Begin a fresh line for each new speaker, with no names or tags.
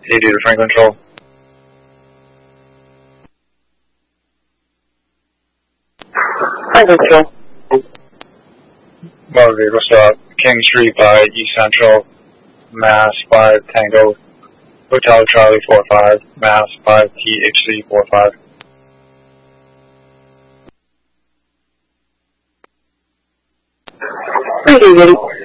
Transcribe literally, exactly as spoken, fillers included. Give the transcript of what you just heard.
eighty to Franklin Control.
Franklin Control.
Motor vehicle stop, King Street by East Central, Mass five Tango, Hotel Charlie four five, Mass five T H C four five.
Thank you, Giddy.